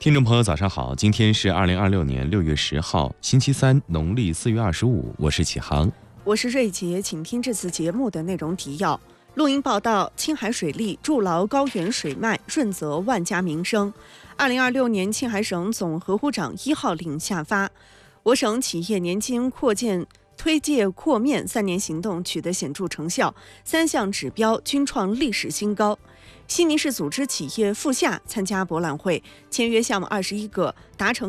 听众朋友，早上好！今天是2026年6月10号，星期三，农历4月25。我是启航， 我是瑞杰，请听这次节目的内容提要。录音报道：青海水利筑牢高原水脉，润泽万家民生。2026年青海省总核呼长1号令下发，我省企业年金推介扩面3年行动取得显著成效，3项指标均创历史新高。悉尼市组织企业赴夏参加博览会，签约项目21个，达成